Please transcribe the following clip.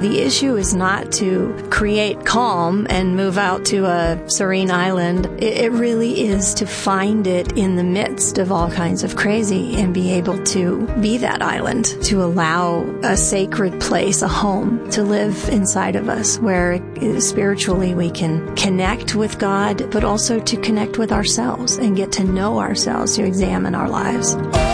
The issue is not to create calm and move out to a serene island. It really is to find it in the midst of all kinds of crazy and be able to be that island, to allow a sacred place, a home, to live inside of us where spiritually we can connect with God, but also to connect with ourselves and get to know ourselves, to examine our lives.